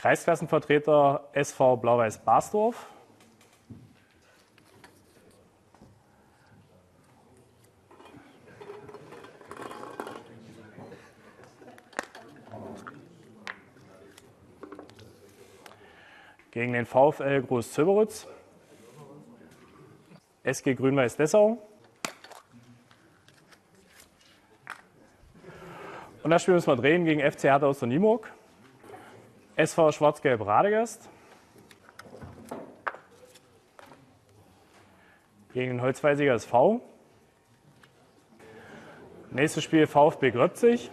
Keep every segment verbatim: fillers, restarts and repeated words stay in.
Kreisklassenvertreter S V Blau-Weiß Basdorf. Gegen den VfL Groß-Zöberitz. S G Grün-Weiß Dessau. Und das Spiel müssen wir drehen gegen F C Hertha Osterniemoog. S V Schwarz-Gelb Radegast. Gegen den Holzweißiger S V. Nächstes Spiel VfB Gröbzig.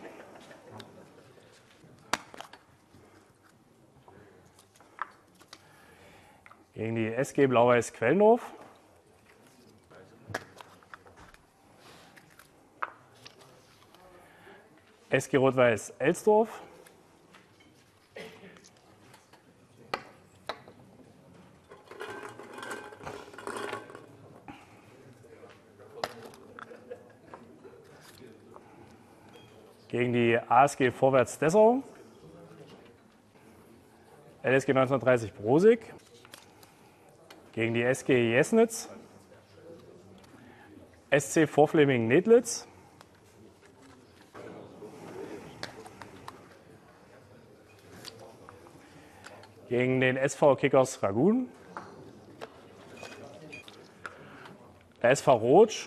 Gegen die S G Blau-Weiß Quellendorf. S G Rot-Weiß Elsdorf. Gegen die A S G Vorwärts Dessau. L S G neunzehnhundertdreißig Brosig. Gegen die S G Jesnitz. S C Vorfleming-Nedlitz. Gegen den S V Kickers Ragun. Der S V Rotsch.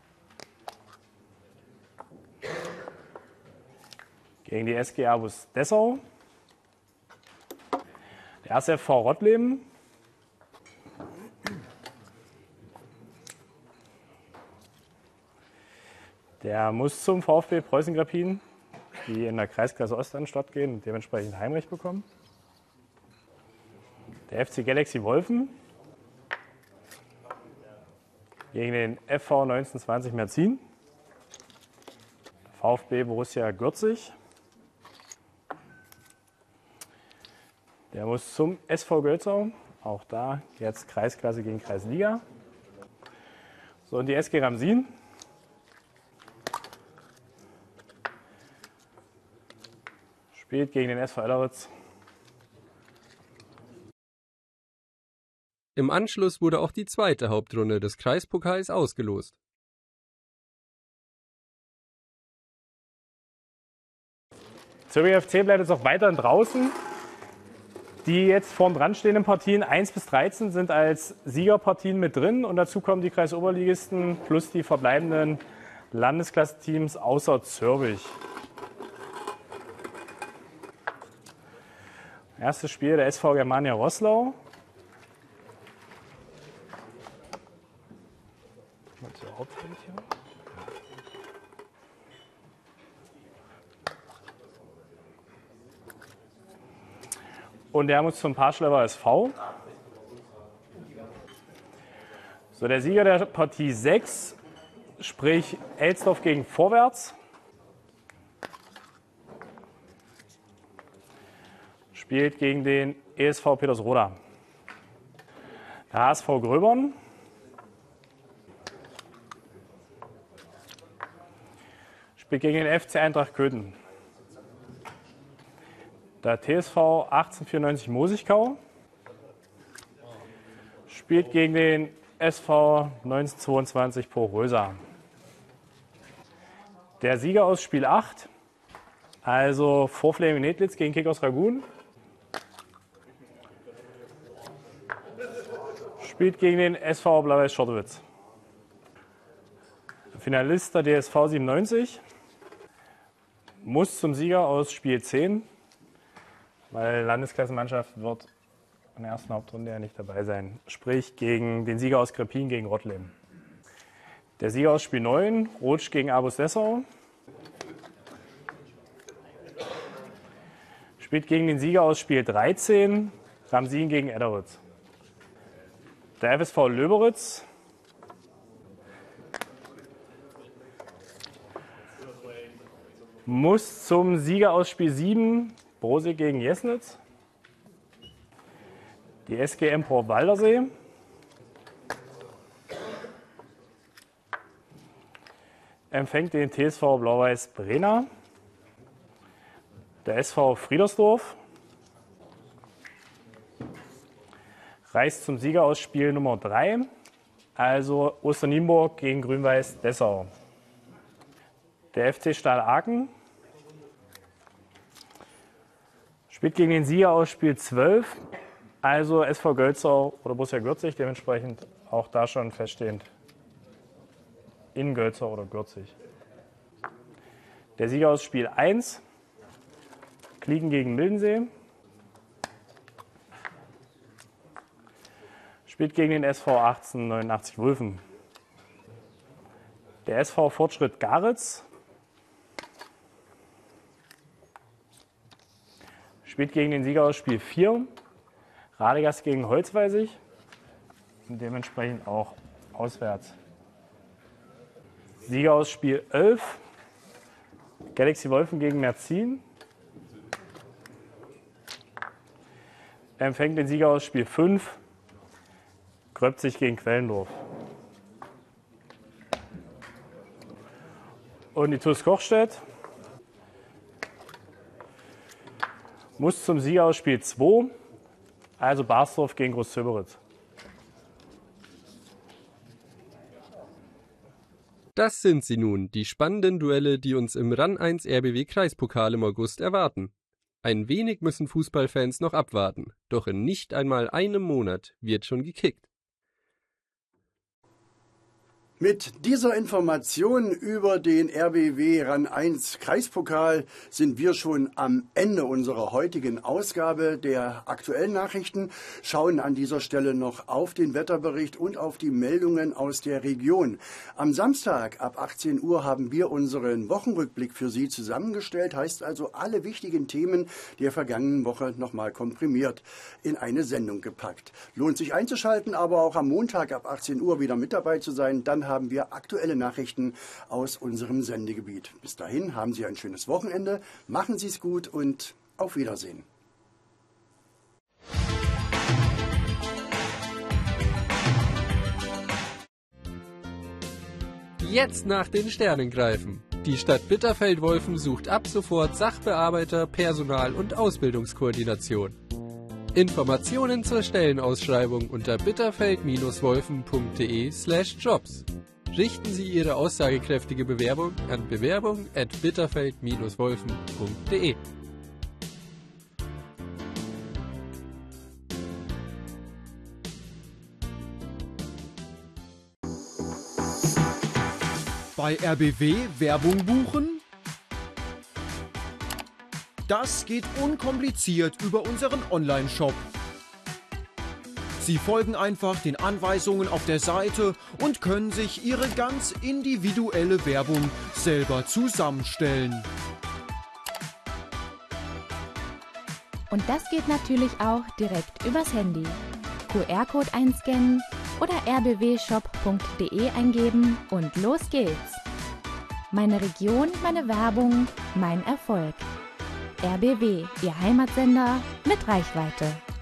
Gegen die S G Abus Dessau. Der S F V Rottleben. Der muss zum VfB Preußen Grappin, die in der Kreisklasse Ost an den Start gehen und dementsprechend Heimrecht bekommen. Der F C Galaxy Wolfen gegen den F V neunzehnhundertzwanzig Merzin. VfB Borussia Gürzig. Der muss zum S V Gölzau. Auch da jetzt Kreisklasse gegen Kreisliga. So, und die S G Ramsin. Spielt gegen den S V Elleritz. Im Anschluss wurde auch die zweite Hauptrunde des Kreispokals ausgelost. Zürich F C bleibt jetzt auch weiterhin draußen. Die jetzt vorn dran stehenden Partien eins bis dreizehn sind als Siegerpartien mit drin. Und dazu kommen die Kreisoberligisten plus die verbleibenden Landesklassenteams außer Zürich. Erstes Spiel der S V Germania Roßlau. Und der muss zum Parschlever S V. So, der Sieger der Partie sechs, sprich Elsdorf gegen Vorwärts, spielt gegen den E S V Petersroda. Der H S V Gröbern spielt gegen den F C Eintracht Köthen. Der T S V achtzehnhundertvierundneunzig Mosigkau spielt gegen den S V neunzehnhundertzweiundzwanzig Porösa. Der Sieger aus Spiel acht, also Vorfleming Nedlitz gegen Kickers Ragun, spielt gegen den S V Blau-Weiß Schottowitz. Finalist der D S V siebenundneunzig muss zum Sieger aus Spiel zehn, weil Landesklassenmannschaft wird in der ersten Hauptrunde ja nicht dabei sein. Sprich gegen den Sieger aus Grappin gegen Rottleben. Der Sieger aus Spiel neun, Rotsch gegen Abus Dessau, spielt gegen den Sieger aus Spiel dreizehn, Ramsin gegen Edderitz. Der F S V Löberitz muss zum Sieger aus Spiel sieben, Brosig gegen Jesnitz. Die S G Empor Waldersee empfängt den T S V Blau-Weiß Brena. Der S V Friedersdorf reist zum Sieger aus Spiel Nummer drei, also Osternienburg gegen Grün-Weiß Dessau. Der F C Stahl Aachen spielt gegen den Sieger aus Spiel zwölf, also S V Gölzau oder Borussia Gürzig, dementsprechend auch da schon feststehend in Gölzau oder Gürzig. Der Sieger aus Spiel eins, Kliegen gegen Mildensee, spielt gegen den S V achtzehnhundertneunundachtzig Wulfen. Der S V Fortschritt Garitz spielt gegen den Sieger aus Spiel vier, Radegast gegen Holzweisig und dementsprechend auch auswärts. Sieger aus Spiel elf, Galaxy Wolfen gegen Merzin, empfängt den Sieger aus Spiel fünf, Gröbzig gegen Quellendorf. Und die T U S Kochstedt muss zum Sieger aus Spiel zwei, also Barsdorf gegen Großzöberitz. Das sind sie nun, die spannenden Duelle, die uns im RAN eins R B W Kreispokal im August erwarten. Ein wenig müssen Fußballfans noch abwarten, doch in nicht einmal einem Monat wird schon gekickt. Mit dieser Information über den R B W RAN eins Kreispokal sind wir schon am Ende unserer heutigen Ausgabe der aktuellen Nachrichten, schauen an dieser Stelle noch auf den Wetterbericht und auf die Meldungen aus der Region. Am Samstag ab achtzehn Uhr haben wir unseren Wochenrückblick für Sie zusammengestellt, heißt also alle wichtigen Themen der vergangenen Woche nochmal komprimiert in eine Sendung gepackt. Lohnt sich einzuschalten, aber auch am Montag ab achtzehn Uhr wieder mit dabei zu sein, dann haben wir aktuelle Nachrichten aus unserem Sendegebiet. Bis dahin haben Sie ein schönes Wochenende, machen Sie es gut und auf Wiedersehen. Jetzt nach den Sternen greifen. Die Stadt Bitterfeld-Wolfen sucht ab sofort Sachbearbeiter, Personal und Ausbildungskoordination. Informationen zur Stellenausschreibung unter bitterfeld-wolfen.de slash jobs. Richten Sie Ihre aussagekräftige Bewerbung an bewerbung at bitterfeld-wolfen.de. Bei R B W Werbung buchen? Das geht unkompliziert über unseren Online-Shop. Sie folgen einfach den Anweisungen auf der Seite und können sich Ihre ganz individuelle Werbung selber zusammenstellen. Und das geht natürlich auch direkt übers Handy. Q R-Code einscannen oder r b w shop punkt d e eingeben und los geht's. Meine Region, meine Werbung, mein Erfolg. R B W, Ihr Heimatsender mit Reichweite.